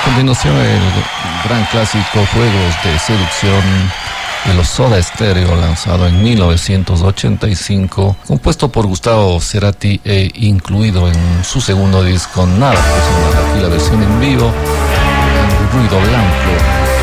continuación el gran clásico Juegos de Seducción de los Soda Stereo, lanzado en 1985, compuesto por Gustavo Cerati e incluido en su segundo disco Nada Personal. Aquí la versión en vivo, en ruido blanco.